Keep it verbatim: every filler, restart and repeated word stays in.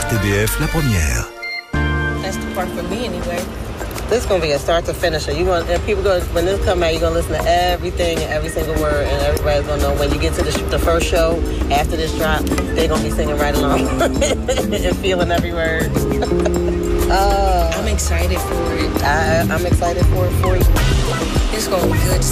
T B F, la première. That's the part for me anyway. This is gonna be a start to finish. You gonna and people go when this come out, you're gonna listen to everything and every single word, and everybody's gonna know when you get to the, sh- the first show after this drop, they're gonna be singing right along and feeling every word. uh, I'm excited for it. I, I'm excited for it for you. It's gonna be good.